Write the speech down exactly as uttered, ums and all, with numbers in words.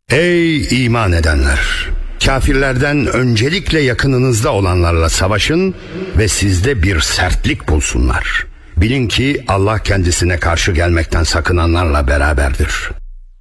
Ey iman edenler! Kafirlerden öncelikle yakınınızda olanlarla savaşın ve sizde bir sertlik bulsunlar. Bilin ki Allah kendisine karşı gelmekten sakınanlarla beraberdir.